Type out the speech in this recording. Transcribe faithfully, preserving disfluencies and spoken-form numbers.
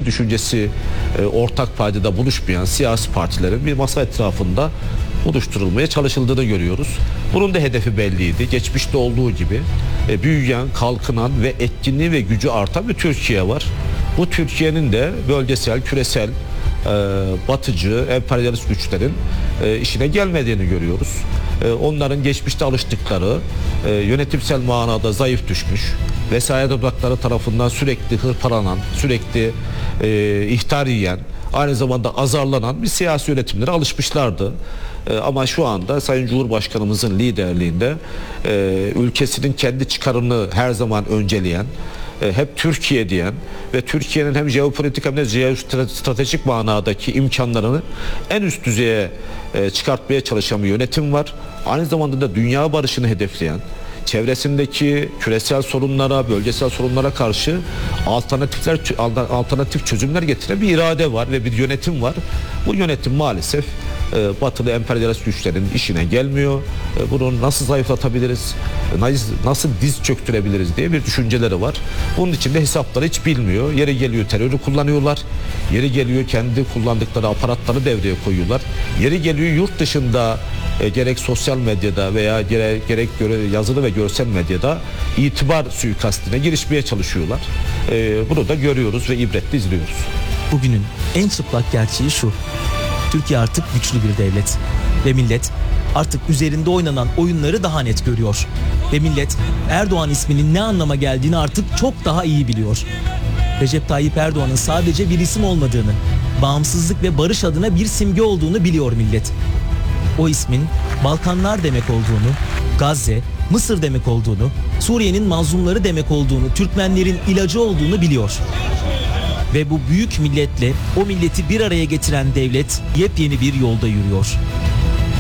düşüncesi e, ortak paydada buluşmayan siyasi partilerin bir masa etrafında oluşturulmaya çalışıldığını görüyoruz. Bunun da hedefi belliydi. Geçmişte olduğu gibi e, büyüyen, kalkınan ve etkinliği ve gücü artan bir Türkiye var. Bu Türkiye'nin de bölgesel, küresel, e, batıcı, emperyalist güçlerin e, işine gelmediğini görüyoruz. E, onların geçmişte alıştıkları e, yönetimsel manada zayıf düşmüş, vesayet odakları tarafından sürekli hırpalanan, sürekli e, ihtar yiyen, aynı zamanda azarlanan bir siyasi yönetimlere alışmışlardı. E, ama şu anda Sayın Cumhurbaşkanımızın liderliğinde e, ülkesinin kendi çıkarını her zaman önceleyen, e, hep Türkiye diyen ve Türkiye'nin hem jeopolitik hem de jeostratejik manadaki imkanlarını en üst düzeye e, çıkartmaya çalışan bir yönetim var. Aynı zamanda da dünya barışını hedefleyen, çevresindeki küresel sorunlara, bölgesel sorunlara karşı alternatifler, alternatif çözümler getiren bir irade var ve bir yönetim var. Bu yönetim maalesef e, batılı emperyalist güçlerin işine gelmiyor. E, bunu nasıl zayıflatabiliriz, nasıl diz çöktürebiliriz diye bir düşünceleri var. Bunun için de hesapları hiç bilmiyor. Yeri geliyor terörü kullanıyorlar. Yeri geliyor kendi kullandıkları aparatları devreye koyuyorlar. Yeri geliyor yurt dışında e, gerek sosyal medyada veya gerek, gerek yazılı ve görsel medyada itibar suikastine girişmeye çalışıyorlar. E, bunu da görüyoruz ve ibretle izliyoruz. Bugünün en çıplak gerçeği şu: Türkiye artık güçlü bir devlet ve millet artık üzerinde oynanan oyunları daha net görüyor. Ve millet Erdoğan isminin ne anlama geldiğini artık çok daha iyi biliyor. Recep Tayyip Erdoğan'ın sadece bir isim olmadığını, bağımsızlık ve barış adına bir simge olduğunu biliyor millet. O ismin Balkanlar demek olduğunu, Gazze, Mısır demek olduğunu, Suriye'nin mazlumları demek olduğunu, Türkmenlerin ilacı olduğunu biliyor. Ve bu büyük milletle o milleti bir araya getiren devlet yepyeni bir yolda yürüyor.